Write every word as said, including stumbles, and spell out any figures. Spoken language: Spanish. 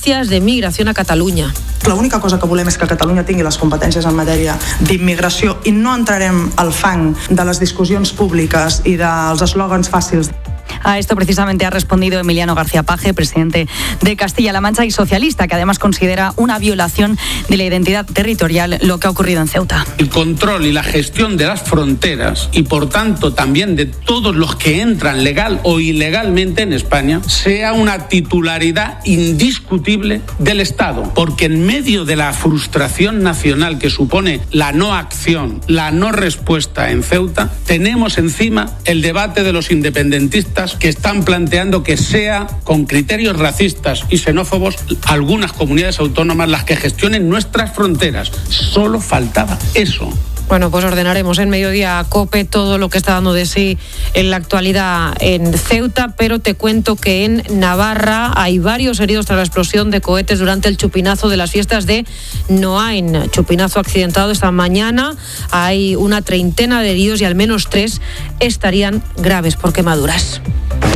de migración a Catalunya. L'única cosa que volem és que Catalunya tingui les competències en matèria d'immigració i no entrarem al fang de les discussions públiques i dels eslògans fàcils. A esto precisamente ha respondido Emiliano García Paje, presidente de Castilla-La Mancha y socialista, que además considera una violación de la identidad territorial lo que ha ocurrido en Ceuta. El control y la gestión de las fronteras y por tanto también de todos los que entran legal o ilegalmente en España sea una titularidad indiscutible del Estado, porque en medio de la frustración nacional que supone la no acción, la no respuesta en Ceuta, tenemos encima el debate de los independentistas que están planteando que sea con criterios racistas y xenófobos algunas comunidades autónomas las que gestionen nuestras fronteras. Solo faltaba eso. Bueno, pues ordenaremos en Mediodía COPE todo lo que está dando de sí en la actualidad en Ceuta, pero te cuento que en Navarra hay varios heridos tras la explosión de cohetes durante el chupinazo de las fiestas de Noain. Chupinazo accidentado esta mañana. Hay una treintena de heridos y al menos tres estarían graves por quemaduras.